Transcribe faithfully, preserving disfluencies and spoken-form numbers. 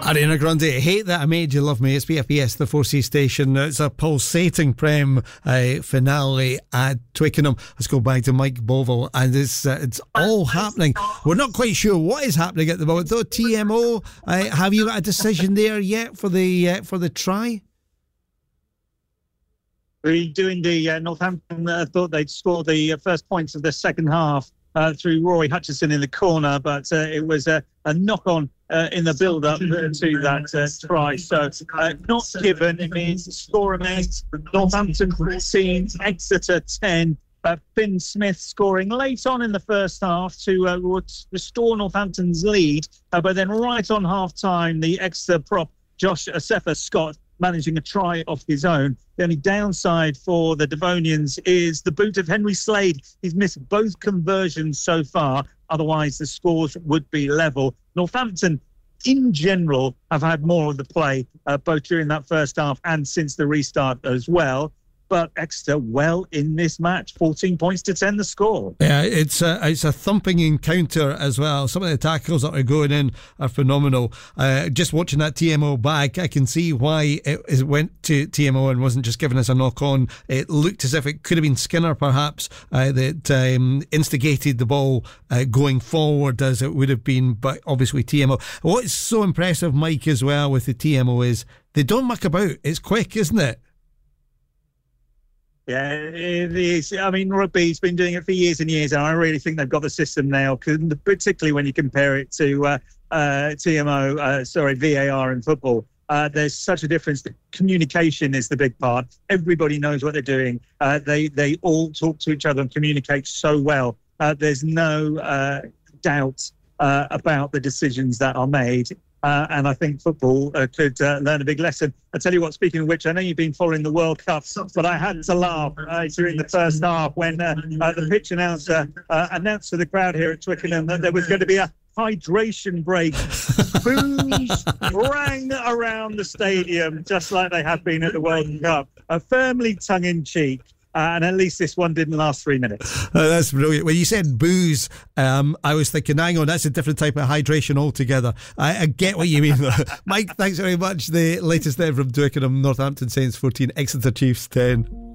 Ariana Grande, Hate That I Made You Love Me. It's B F B S, the four C station. It's a pulsating Prem uh, finale at Twickenham. Let's go back to Mike Bovell, and it's uh, it's all happening. We're not quite sure what is happening at the moment, though. T M O, uh, have you got a decision there yet for the uh, for the try? We do indeed. Uh, Northampton uh, thought they'd score the uh, first points of the second half uh, through Rory Hutchison in the corner, but uh, it was uh, a knock-on uh, in the build-up to that uh, try. So uh, not given. It means score remains Northampton fourteen, Exeter ten. Uh, Finn Smith scoring late on in the first half to uh, restore Northampton's lead, uh, but then right on half-time, the Exeter prop Josh Asefa Scott managing a try of his own. The only downside for the Devonians is the boot of Henry Slade. He's missed both conversions so far. Otherwise, the scores would be level. Northampton, in general, have had more of the play, uh, both during that first half and since the restart as well. But Exeter well in this match, fourteen points to ten the score. Yeah, it's a, it's a thumping encounter as well. Some of the tackles that are going in are phenomenal. Uh, just watching that T M O back, I can see why it, it went to T M O and wasn't just giving us a knock on. It looked as if it could have been Skinner perhaps uh, that um, instigated the ball uh, going forward as it would have been, but obviously T M O. What's so impressive, Mike, as well with the T M O is they don't muck about. It's quick, isn't it? Yeah, it is. I mean, rugby's been doing it for years and years, and I really think they've got the system now, particularly when you compare it to uh, uh, T M O, uh, sorry, V A R in football. Uh, there's such a difference. The communication is the big part. Everybody knows what they're doing. Uh, they they all talk to each other and communicate so well. Uh, there's no uh, doubt uh, about the decisions that are made. Uh, and I think football uh, could uh, learn a big lesson. I tell you what, speaking of which, I know you've been following the World Cup, but I had to laugh uh, during the first half when uh, uh, the pitch announcer uh, announced to the crowd here at Twickenham that there was going to be a hydration break. Boos rang around the stadium, just like they have been at the World Cup. Uh, firmly tongue-in-cheek. Uh, and at least this one didn't last three minutes. Uh, that's brilliant. When you said booze, um, I was thinking, hang on, that's a different type of hydration altogether. I, I get what you mean. Mike, thanks very much. The latest there from Twickenham, Northampton Saints fourteen, Exeter Chiefs ten.